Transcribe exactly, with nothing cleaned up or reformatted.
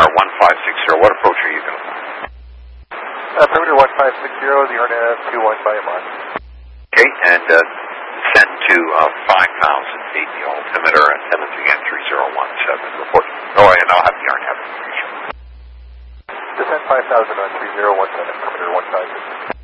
one five six zero, what approach are you going to fly? Uh, perimeter one five six zero, the R N A V two one by mile. Okay, and uh, send to uh, five thousand feet, the altimeter, and send us again three zero one seven. Report. Oh, and I'll have the R N A V information. Descend five thousand on three zero one seven, perimeter one five six zero.